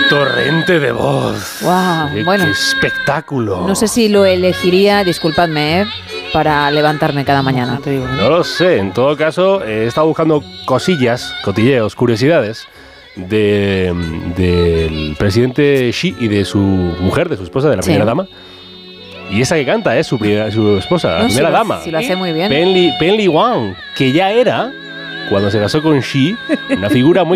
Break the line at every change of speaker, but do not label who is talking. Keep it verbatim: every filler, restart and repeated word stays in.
torrente de voz.
Wow,
qué,
bueno.
qué espectáculo.
No sé si lo elegiría, disculpadme, ¿eh? para levantarme cada mañana, te digo. ¿no?
No lo sé, en todo caso, he estado buscando cosillas, cotilleos, curiosidades de, del presidente Xi y de su mujer, de su esposa, de la
Sí.
primera dama. Y esa que canta es su, primera- su esposa, la
No,
primera
si lo-
dama.
si lo hace muy bien.
Pen Li, Pen Li Wang, que ya era, cuando se casó con Xi, una figura muy